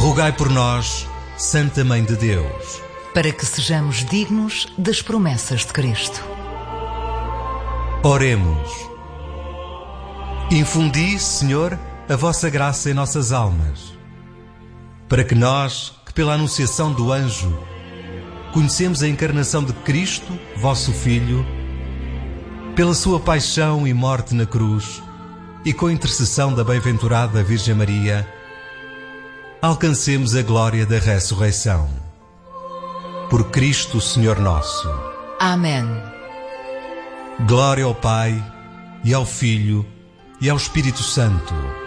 Rogai por nós, Santa Mãe de Deus, para que sejamos dignos das promessas de Cristo. Oremos. Infundi, Senhor, a vossa graça em nossas almas, para que nós, que pela anunciação do anjo, conhecemos a encarnação de Cristo, vosso Filho, pela sua paixão e morte na cruz, e com a intercessão da bem-aventurada Virgem Maria, alcancemos a glória da ressurreição. Por Cristo, Senhor nosso. Amém. Glória ao Pai, e ao Filho, e ao Espírito Santo,